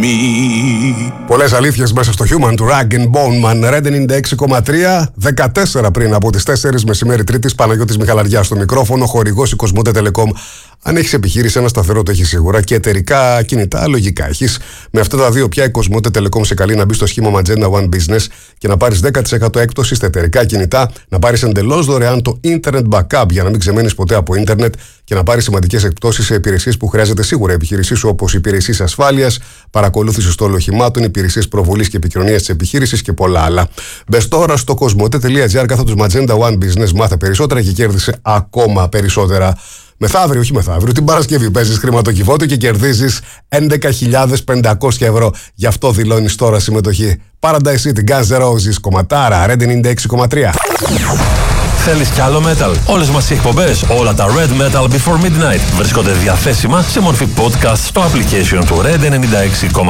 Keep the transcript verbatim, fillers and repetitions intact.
me. Πολλές αλήθειες μέσα στο Human του Rag and Bone Man. Red ενενήντα έξι κόμμα τρία, δεκατέσσερα πριν από τις τέσσερις μεσημέρι Τρίτης, Παναγιώτης Μιχαλαριάς στο μικρόφωνο, χορηγός η Κοσμοτέ Telecom. Αν έχεις επιχείρηση, ένα σταθερό το έχεις σίγουρα, και εταιρικά κινητά, λογικά έχεις. Με αυτά τα δύο πια η Κοσμοτέ Telecom σε καλεί να μπει στο σχήμα Magenta One Business και να πάρεις δέκα τοις εκατό έκπτωση στα εταιρικά κινητά, να πάρεις εντελώς δωρεάν το Internet Backup για να μην ξεμένεις ποτέ από ίντερνετ και να πάρεις σημαντικές εκπτώσεις σε υπηρεσίες που χρειάζεται σίγουρα η επιχείρησή σου, όπως υπηρεσίες ασφάλειας, παρακολούθηση των οχημάτων, υπηρεσίες προβολής και επικοινωνίας της επιχείρησης και πολλά άλλα. Μπες τώρα στο κοσμοτέ.gr κάθετος Magenta One Business, μάθε περισσότερα και κέρδισε ακόμα περισσότερα. Μεθαύριο, όχι μεθαύριο, την Παρασκευή παίζεις χρηματοκιβώτιο και κερδίζεις έντεκα χιλιάδες πεντακόσια ευρώ. Γι' αυτό δηλώνεις τώρα συμμετοχή. Paradise City, Guns N' Roses, κομματάρα, Red ενενήντα έξι κόμμα τρία. Θέλεις κι άλλο metal? Όλες μας οι εκπομπές, όλα τα Red Metal Before Midnight βρίσκονται διαθέσιμα σε μορφή podcast στο application του Red ενενήντα έξι κόμμα τρία.